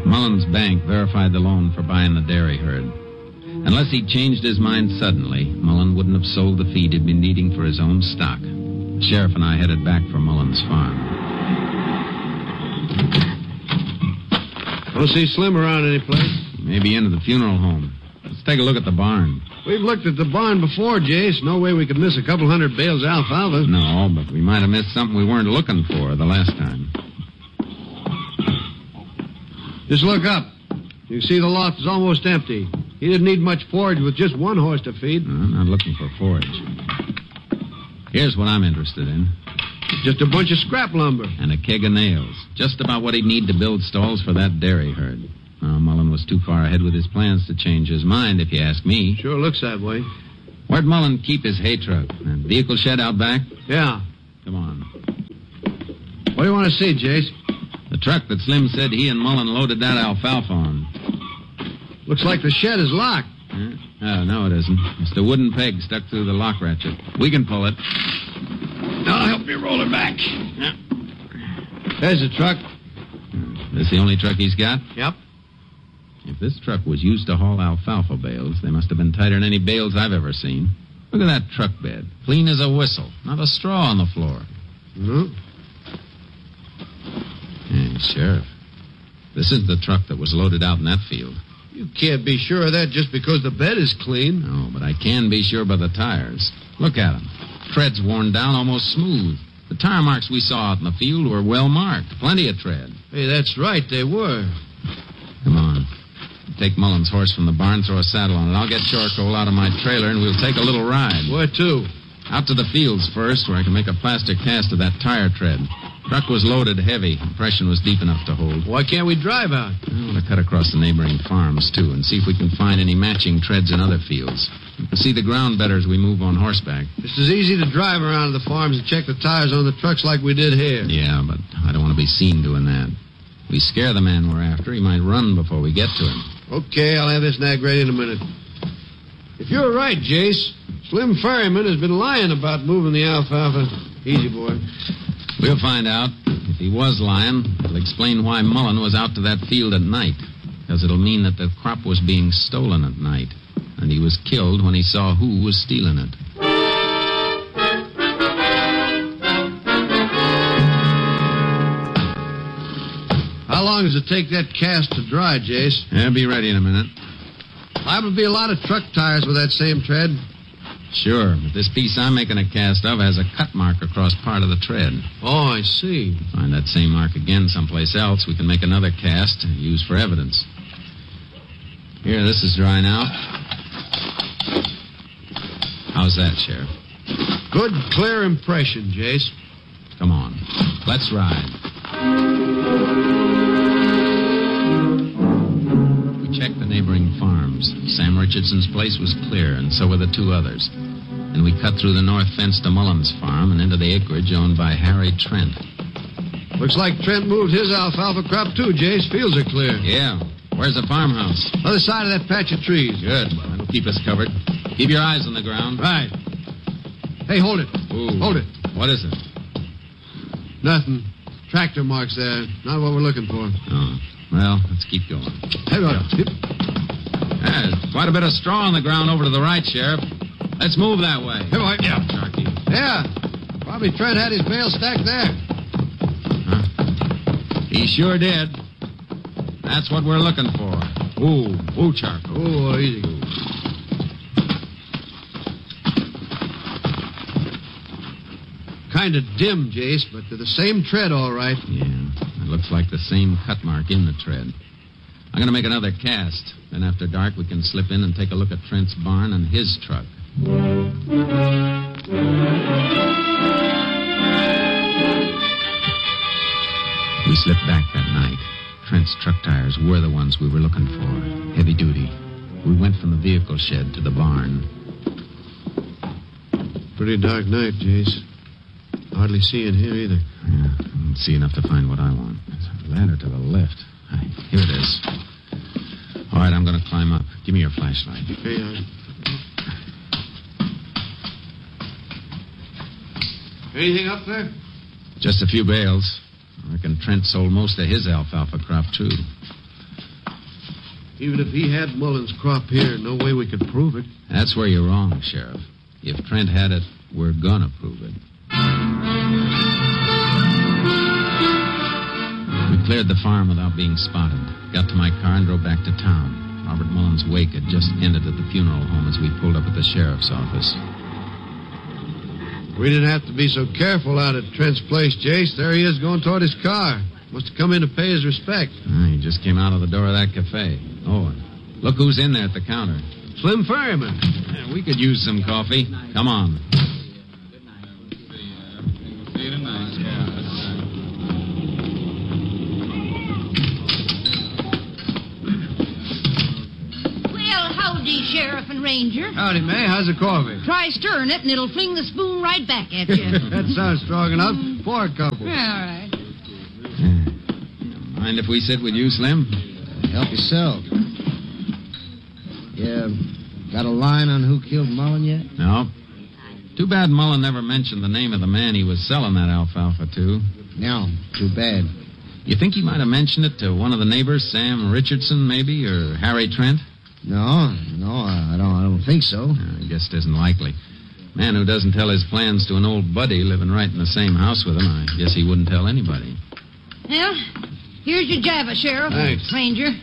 Mullins Bank verified the loan for buying the dairy herd. Unless he'd changed his mind suddenly, Mullen wouldn't have sold the feed he'd been needing for his own stock. The sheriff and I headed back for Mullins' farm. Don't see Slim around any place. Maybe into the funeral home. Let's take a look at the barn. We've looked at the barn before, Jace. No way we could miss a couple hundred bales of alfalfa. No, but we might have missed something we weren't looking for the last time. Just look up. You can see the loft is almost empty. He didn't need much forage with just one horse to feed. I'm not looking for forage. Here's what I'm interested in. Just a bunch of scrap lumber. And a keg of nails. Just about what he'd need to build stalls for that dairy herd. Mullen was too far ahead with his plans to change his mind, if you ask me. Sure looks that way. Where'd Mullen keep his hay truck? That vehicle shed out back? Yeah. Come on. What do you want to see, Jace? The truck that Slim said he and Mullen loaded that alfalfa on. Looks like the shed is locked. Oh, no, it isn't. It's the wooden peg stuck through the lock ratchet. We can pull it. I'll help you roll it back. Yeah. There's the truck. This the only truck he's got? Yep. If this truck was used to haul alfalfa bales, they must have been tighter than any bales I've ever seen. Look at that truck bed. Clean as a whistle. Not a straw on the floor. Mm-hmm. Hey, Sheriff. This is the truck that was loaded out in that field. You can't be sure of that just because the bed is clean. No, but I can be sure by the tires. Look at them. Tread's worn down almost smooth. The tire marks we saw out in the field were well marked. Plenty of tread. Hey, that's right, they were. Come on. Take Mullen's horse from the barn, throw a saddle on it. I'll get charcoal out of my trailer, and we'll take a little ride. Where to? Out to the fields first, where I can make a plastic cast of that tire tread. Truck was loaded heavy. Impression was deep enough to hold. Why can't we drive out? I want to cut across the neighboring farms, too, and see if we can find any matching treads in other fields. We can see the ground better as we move on horseback. It's as easy to drive around to the farms and check the tires on the trucks like we did here. Yeah, but I don't want to be seen doing that. If we scare the man we're after, he might run before we get to him. Okay, I'll have this nag ready in a minute. If you're right, Jace, Slim Ferryman has been lying about moving the alfalfa. Easy, boy. We'll find out. If he was lying, it'll explain why Mullen was out to that field at night. Because it'll mean that the crop was being stolen at night. And he was killed when he saw who was stealing it. How long does it take that cast to dry, Jace? I'll be ready in a minute. Liable to be a lot of truck tires with that same tread. Sure, but this piece I'm making a cast of has a cut mark across part of the tread. Oh, I see. Find that same mark again someplace else, we can make another cast and use for evidence. Here, this is dry now. How's that, Sheriff? Good, clear impression, Jace. Come on. Let's ride. We checked the neighboring farms. Sam Richardson's place was clear, and so were the two others. And we cut through the north fence to Mullen's farm and into the acreage owned by Harry Trent. Looks like Trent moved his alfalfa crop, too, Jace. Fields are clear. Yeah. Where's the farmhouse? Other side of that patch of trees. Good. That'll keep us covered. Keep your eyes on the ground. Right. Hey, hold it. Ooh. Hold it. What is it? Nothing. Tractor marks there. Not what we're looking for. Oh. Well, let's keep going. Hey, There's quite a bit of straw on the ground over to the right, Sheriff. Let's move that way. Hey, boy. Yeah, Sharky. Yeah. Probably Trent had his bale stacked there. Huh? He sure did. That's what we're looking for. Ooh, charcoal. Oh, easy. Kind of dim, Jace, but they're the same tread, all right. Yeah, it looks like the same cut mark in the tread. I'm going to make another cast. Then after dark, we can slip in and take a look at Trent's barn and his truck. We slipped back that night. Trent's truck tires were the ones we were looking for. Heavy duty. We went from the vehicle shed to the barn. Pretty dark night, Jace. Hardly see in here either. Yeah, I don't see enough to find what I want. There's a ladder to the left. Here it is. All right, I'm going to climb up. Give me your flashlight. Okay, Anything up there? Just a few bales. I reckon Trent sold most of his alfalfa crop, too. Even if he had Mullen's crop here, no way we could prove it. That's where you're wrong, Sheriff. If Trent had it, we're gonna prove it. We cleared the farm without being spotted. Got to my car and drove back to town. Robert Mullen's wake had just ended at the funeral home as we pulled up at the sheriff's office. We didn't have to be so careful out at Trent's place, Jace. There he is going toward his car. Must have come in to pay his respect. He just came out of the door of that cafe. Oh, and look who's in there at the counter. Slim Ferryman. Yeah, we could use some coffee. Come on. See you tonight. Well, howdy, Sheriff and Ranger. Howdy, May. How's the coffee? Try stirring it, and it'll fling the spoon right back at you. That sounds strong enough. Pour a couple. All right. Mind if we sit with you, Slim? Help yourself. Yeah, got a line on who killed Mullen yet? No. Too bad Mullen never mentioned the name of the man he was selling that alfalfa to. No, too bad. You think he might have mentioned it to one of the neighbors, Sam Richardson, maybe, or Harry Trent? No, I don't think so. I guess it isn't likely. Man who doesn't tell his plans to an old buddy living right in the same house with him, I guess he wouldn't tell anybody. Well, here's your java, Sheriff. Thanks. Ranger.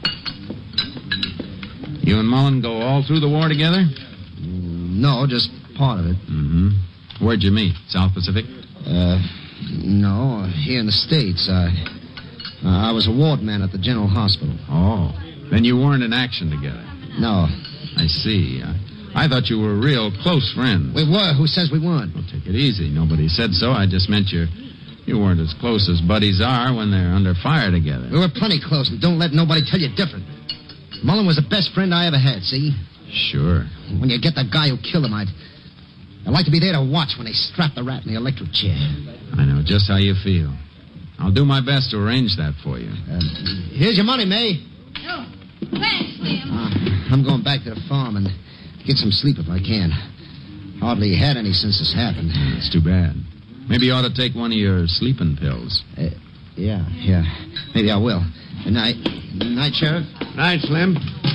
You and Mullen go all through the war together? No, just part of it. Mm-hmm. Where'd you meet? South Pacific? No, here in the States. I was a ward man at the General Hospital. Oh. Then you weren't in action together. No. I see. I thought you were real close friends. We were. Who says we weren't? Well, take it easy. Nobody said so. I just meant you weren't as close as buddies are when they're under fire together. We were plenty close, and don't let nobody tell you different. Mullen was the best friend I ever had, see? Sure. When you get the guy who killed him, I'd like to be there to watch when they strap the rat in the electric chair. I know just how you feel. I'll do my best to arrange that for you. Here's your money, May. Oh, thanks, Slim. I'm going back to the farm and get some sleep if I can. Hardly had any since this happened. It's too bad. Maybe you ought to take one of your sleeping pills. Yeah. Maybe I will. Good night. Good night, Sheriff. Night, Slim.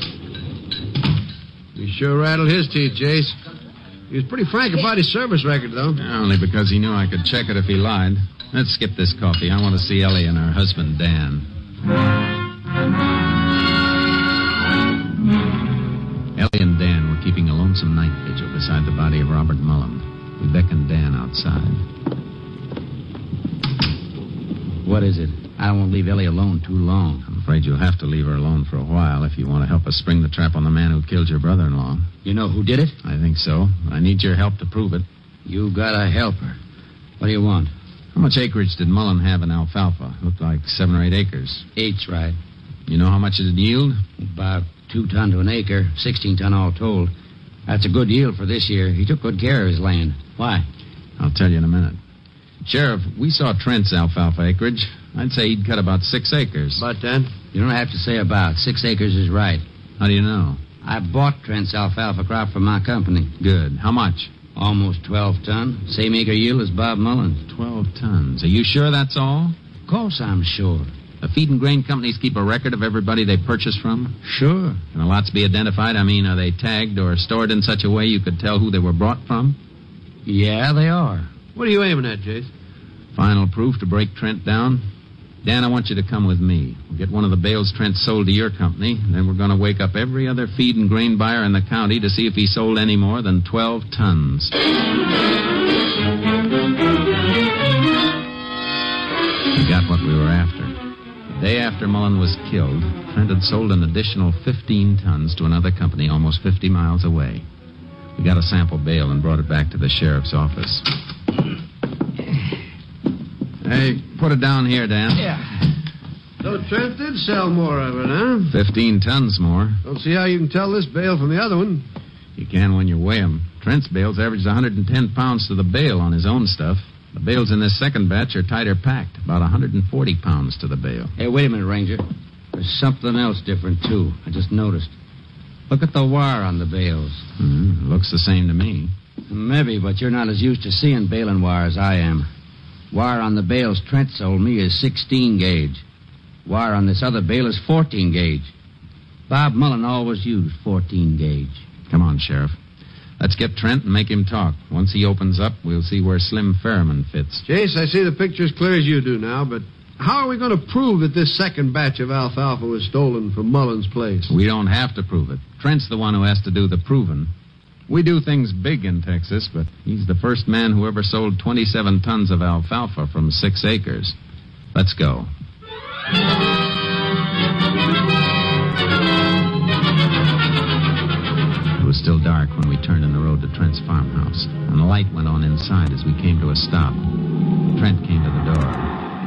You sure rattled his teeth, Jace. He was pretty frank about his service record, though. Only because he knew I could check it if he lied. Let's skip this coffee. I want to see Ellie and her husband, Dan. Ellie and Dan were keeping a lonesome night vigil beside the body of Robert Mullen. We beckoned Dan outside. What is it? I don't want to leave Ellie alone too long. I'm afraid you'll have to leave her alone for a while if you want to help us spring the trap on the man who killed your brother-in-law. You know who did it? I think so. I need your help to prove it. You gotta help her. What do you want? How much acreage did Mullen have in alfalfa? Looked like 7 or 8 acres. 8's right. You know how much it'd yield? About 2 ton to an acre, 16 ton all told. That's a good yield for this year. He took good care of his land. Why? I'll tell you in a minute. Sheriff, we saw Trent's alfalfa acreage. I'd say he'd cut about 6 acres. About that? You don't have to say about. 6 acres is right. How do you know? I bought Trent's alfalfa crop from my company. Good. How much? Almost 12 ton. Same acre yield as Bob Mullen's. 12 tons. Are you sure that's all? Of course I'm sure. The feed and grain companies keep a record of everybody they purchase from? Sure. Can the lots be identified? I mean, are they tagged or stored in such a way you could tell who they were brought from? Yeah, they are. What are you aiming at, Jace? Final proof to break Trent down? Dan, I want you to come with me. We'll get one of the bales Trent sold to your company, and then we're going to wake up every other feed and grain buyer in the county to see if he sold any more than 12 tons. We got what we were after. The day after Mullen was killed, Trent had sold an additional 15 tons to another company almost 50 miles away. We got a sample bale and brought it back to the sheriff's office. Hey, put it down here, Dan. Yeah. So Trent did sell more of it, huh? 15 tons more. Don't see how you can tell this bale from the other one. You can when you weigh them. Trent's bales averaged 110 pounds to the bale on his own stuff. The bales in this second batch are tighter packed, about 140 pounds to the bale. Hey, wait a minute, Ranger. There's something else different, too. I just noticed. Look at the wire on the bales. Looks the same to me. Maybe, but you're not as used to seeing baling wire as I am. Wire on the bales Trent sold me is 16 gauge. Wire on this other bale is 14 gauge. Bob Mullen always used 14 gauge. Come on, Sheriff. Let's get Trent and make him talk. Once he opens up, we'll see where Slim Ferriman fits. Jace, I see the picture as clear as you do now, but how are we going to prove that this second batch of alfalfa was stolen from Mullen's place? We don't have to prove it. Trent's the one who has to do the proving. We do things big in Texas, but he's the first man who ever sold 27 tons of alfalfa from 6 acres. Let's go. It was still dark when we turned in the road to Trent's farmhouse, and the light went on inside as we came to a stop. Trent came to the door.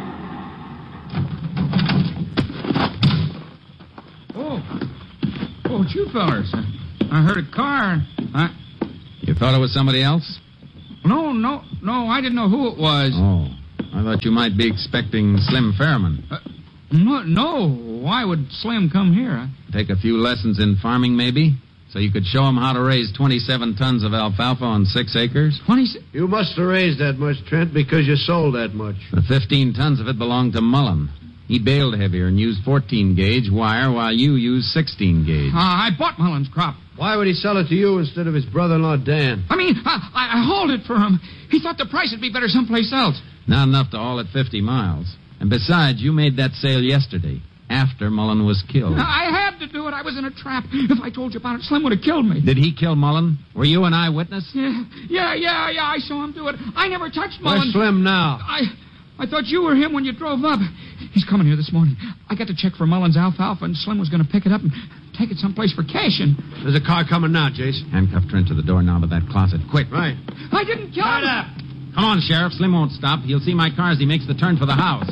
Oh, it's you fellers. I heard a car. You thought it was somebody else? No, I didn't know who it was. Oh, I thought you might be expecting Slim Ferriman. No. Why would Slim come here? Take a few lessons in farming, maybe? So you could show him how to raise 27 tons of alfalfa on 6 acres? 26? You must have raised that much, Trent, because you sold that much. The 15 tons of it belonged to Mullen. He baled heavier and used 14-gauge wire while you used 16-gauge. I bought Mullen's crop. Why would he sell it to you instead of his brother-in-law, Dan? I mean, I hauled it for him. He thought the price would be better someplace else. Not enough to haul it 50 miles. And besides, you made that sale yesterday, after Mullen was killed. I had to do it. I was in a trap. If I told you about it, Slim would have killed me. Did he kill Mullen? Were you an eyewitness? Yeah, I saw him do it. I never touched Mullen. Where's Slim now? I thought you were him when you drove up. He's coming here this morning. I got to check for Mullen's alfalfa, and Slim was going to pick it up and take it someplace for cashing. There's a car coming now, Jace. Handcuff Trent to the doorknob of that closet. Quick. Right. I didn't kill him. up. Come on, Sheriff. Slim won't stop. He'll see my car as he makes the turn for the house.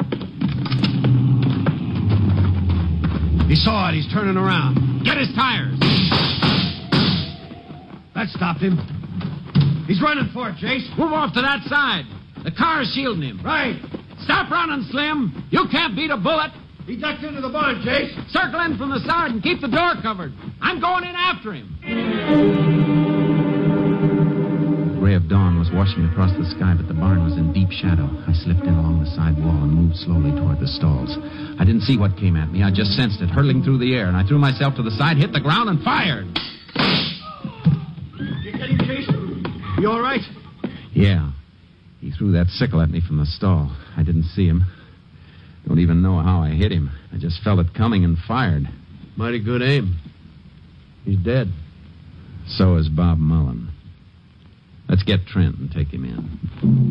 He saw it. He's turning around. Get his tires. That stopped him. He's running for it, Jace. Move off to that side. The car is shielding him. Right. Stop running, Slim. You can't beat a bullet. He ducked into the barn, Jace. Circle in from the side and keep the door covered. I'm going in after him. The ray of dawn was washing across the sky, but the barn was in deep shadow. I slipped in along the side wall and moved slowly toward the stalls. I didn't see what came at me. I just sensed it hurtling through the air, and I threw myself to the side, hit the ground, and fired. You get him, Jace? You all right? Yeah. He threw that sickle at me from the stall. I didn't see him. Don't even know how I hit him. I just felt it coming and fired. Mighty good aim. He's dead. So is Bob Mullen. Let's get Trent and take him in.